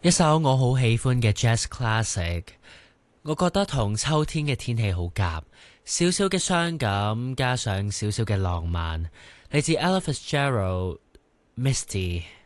一首我好喜歡嘅 Jazz Classic，我覺得同秋天嘅天氣好夾，少少嘅傷感加上少少嘅浪漫，嚟自 Ella Fitzgerald Misty。